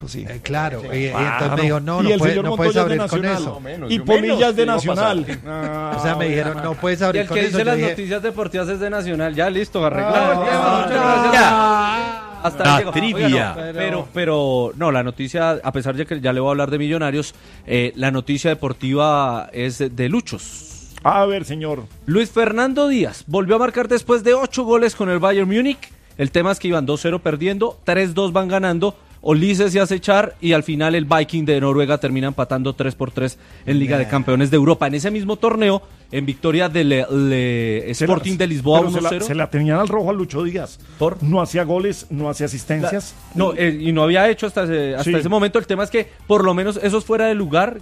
Sí. Claro, Sí. y entonces me dijo, no puedes abrir con eso. Y Polillas de Nacional. O sea, me dijeron, no puedes abrir con eso. Y el que dice las noticias deportivas es de Nacional. Ya, listo, arreglado. Muchas gracias. Hasta la llegó. trivia. Oiga, no, pero no, la noticia, a pesar de que ya le voy a hablar de Millonarios, la noticia deportiva es de Luchos. A ver, señor. Luis Fernando Díaz volvió a marcar después de 8 goles con el Bayern Múnich. El tema es que iban 2-0 perdiendo, 3-2 van ganando. Ulises se hace echar y al final el Viking de Noruega termina empatando 3-3 en Liga de Campeones de Europa. En ese mismo torneo, en victoria del Sporting de Lisboa 1-0. Se la tenían al rojo a Lucho Díaz. No hacía goles, no hacía asistencias. Y no había hecho hasta ese momento. El tema es que por lo menos eso es fuera de lugar.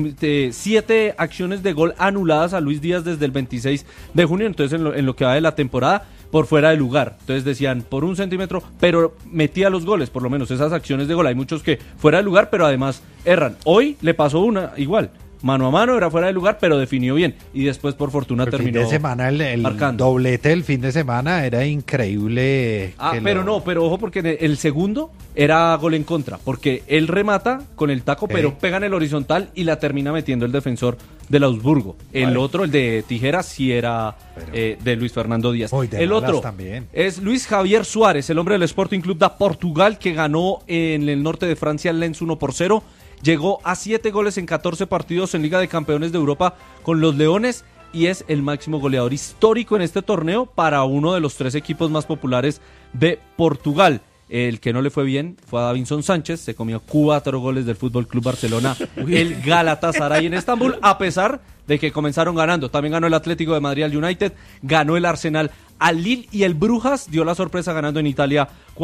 7 acciones de gol anuladas a Luis Díaz desde el 26 de junio. Entonces en lo que va de la temporada, por fuera de lugar. Entonces decían por 1 centímetro, pero metía los goles, por lo menos esas acciones de gol. Hay muchos que fuera de lugar, pero además erran. Hoy le pasó una igual. Mano a mano, era fuera de lugar, pero definió bien. Y después, por fortuna, terminó. El fin de semana, el doblete del fin de semana era increíble. Pero ojo, porque el segundo era gol en contra. Porque él remata con el taco, pero pega en el horizontal y la termina metiendo el defensor del Augsburgo. El otro, el de Tijeras, sí era de Luis Fernando Díaz. El otro es Luis Javier Suárez, el hombre del Sporting Club de Portugal, que ganó en el norte de Francia el Lens 1-0. Llegó a 7 goles en 14 partidos en Liga de Campeones de Europa con los Leones y es el máximo goleador histórico en este torneo para uno de los 3 equipos más populares de Portugal. El que no le fue bien fue a Davinson Sánchez, se comió 4 goles del Fútbol Club Barcelona, el Galatasaray en Estambul, a pesar de que comenzaron ganando. También ganó el Atlético de Madrid al United, ganó el Arsenal al Lille y el Brujas dio la sorpresa ganando en Italia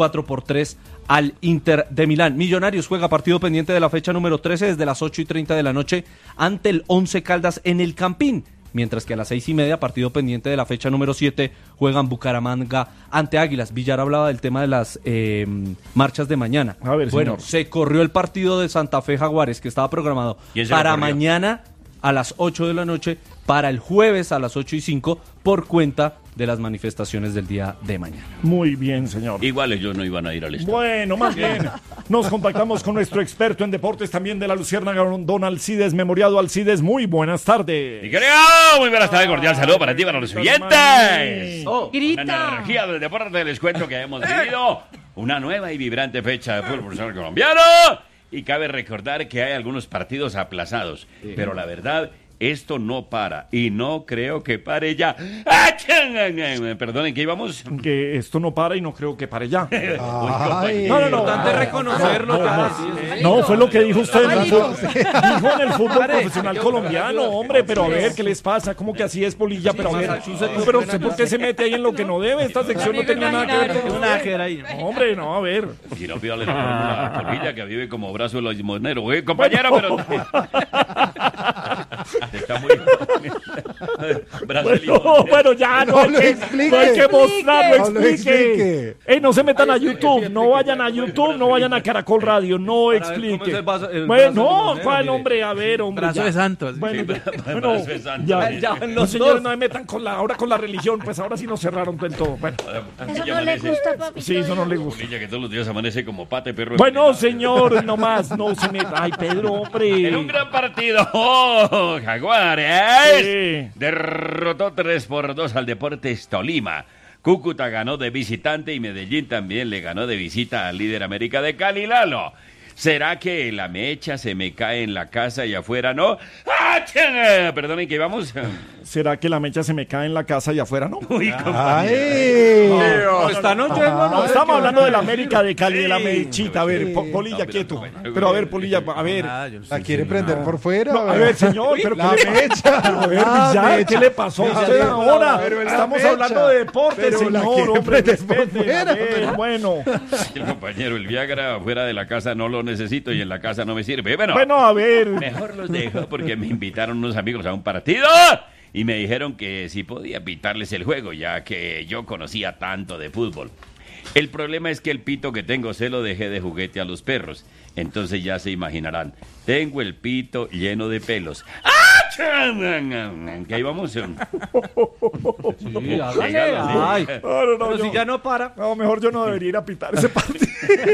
4-3 al Inter de Milán. Millonarios juega partido pendiente de la fecha número 13 desde las 8:30 de la noche ante el Once Caldas en el Campín. Mientras que a las 6:30, partido pendiente de la fecha número 7, juegan Bucaramanga ante Águilas. Villar hablaba del tema de las marchas de mañana. A ver, bueno, se corrió el partido de Santa Fe Jaguares, que estaba programado para mañana a las 8 de la noche, para el jueves a las 8:05, por cuenta de las manifestaciones del día de mañana. Muy bien, señor. Igual ellos no iban a ir al estadio. Bueno, más bien, nos contactamos con nuestro experto en deportes también de la Luciérnaga, don Alcides Memoriado. Alcides, muy buenas tardes. Y creo, muy buenas tardes, cordial saludo para ti, para los oyentes. Grita. Una energía del deporte, les cuento que hemos vivido una nueva y vibrante fecha de fútbol profesional colombiano. Y cabe recordar que hay algunos partidos aplazados, pero la verdad, esto no para, y no creo que pare ya. Perdonen, ¿qué íbamos? Que esto no para y no creo que pare ya. No. Importante reconocerlo. No, fue lo que dijo usted en el fútbol profesional colombiano, hombre, pero a ver, ¿qué les pasa? ¿Cómo que así es, Polilla? Pero a ver, pero usted, ¿por qué se mete ahí en lo que no debe? Esta sección no tenía nada que ver con ahí. Hombre, no, a ver. Si no, pídale la fórmula a Polilla, que vive como brazo de los limoneros. Compañero, pero... Está muy... bueno, ya no hay que mostrar, no explique. No se metan a YouTube, no vayan a YouTube, no vayan a Caracol Radio, no explique. Bueno, no, ¿cuál, hombre? A ver, hombre. Brazo de Santos. Bueno, ya, los señores no me metan ahora con la religión, pues ahora sí nos cerraron del todo. Bueno. Eso no le gusta, papi. Sí, eso no le gusta. Polilla, que todos los días amanece como pate, perro. Bueno, señor, nomás, no se meta. Ay, Pedro, hombre. En un gran partido, Jaguares derrotó 3-2 al Deportes Tolima. Cúcuta ganó de visitante y Medellín también le ganó de visita al líder América de Cali, Lalo. ¿Será que la mecha se me cae en la casa y afuera no? Perdonen, ¿qué vamos? ¿Será que la mecha se me cae en la casa y afuera no? Uy, compañero. No, están oyendo, no, estamos hablando de la América de Cali, de la mechita. A ver, Polilla, quieto. Pero a ver, Polilla, a ver. ¿La quiere prender por fuera? No, a ver, señor, pero la mecha. A ver, Villar, ¿qué le pasó a usted ahora? Estamos hablando de deporte, señor. Hombre, respete. Bueno. El compañero, el Viagra fuera de la casa no lo necesito y en la casa no me sirve. Bueno, a ver. Mejor los dejo porque me invitaron unos amigos a un partido y me dijeron que si podía pitarles el juego, ya que yo conocía tanto de fútbol. El problema es que el pito que tengo se lo dejé de juguete a los perros. Entonces ya se imaginarán, tengo el pito lleno de pelos. ¿Qué ahí vamos? Sí, hágale. Ay, no, pero si ya no para. No, mejor yo no debería ir a pitar ese partido.